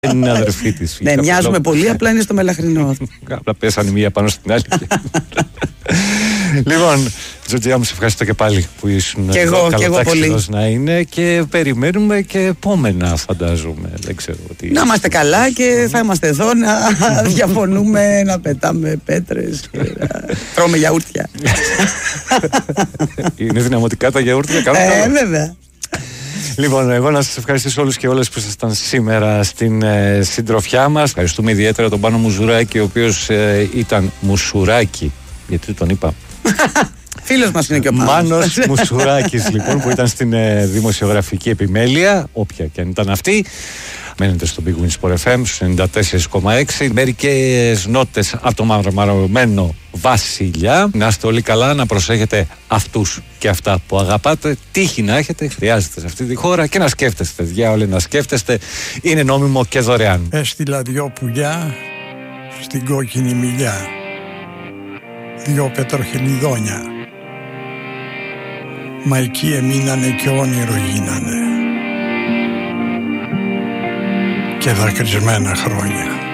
Είναι αδερφή της. Ναι, μοιάζουμε πολύ, απλά είναι στο μελαχρινό. Απλά πέσανε μία πάνω στην άλλη. Λοιπόν, Τζορτζιά μου, σε ευχαριστώ και πάλι που ήσουν εδώ. Και εγώ πολύ. Να είναι και περιμένουμε και επόμενα, φαντάζομαι. Δεν ξέρω τι. Να είμαστε καλά και θα είμαστε εδώ να διαφωνούμε, να πετάμε πέτρες και να τρώμε γιαούρτια. Είναι δυναμωτικά τα γιαούρτια, καλό. Βέβαια. Λοιπόν, εγώ να σας ευχαριστήσω όλους και όλες που ήσασταν σήμερα στην συντροφιά μας. Ευχαριστούμε ιδιαίτερα τον Πάνο Μουζουράκη, ο οποίος ήταν Μουσουράκη. Γιατί τον είπα. Φίλος μας είναι και ο Πάνος. Μάνος Μουσουράκης, λοιπόν, που ήταν στην δημοσιογραφική επιμέλεια, όποια και αν ήταν αυτή. Μένετε στο Big Win Sport FM στους 94,6. Μερικές νότες από το μαρμαρωμένο Βασιλιά. Να είστε όλοι καλά, να προσέχετε αυτούς και αυτά που αγαπάτε. Τύχη να έχετε, χρειάζεται σε αυτή τη χώρα και να σκέφτεστε. Διάολε να σκέφτεστε, είναι νόμιμο και δωρεάν. Έστειλα 2 πουλιά στην κόκκινη μιλιά, 2 πετροχελιδόνια, μα εκεί εμείνανε και όνειρο γίνανε και δακρυσμένα χρόνια.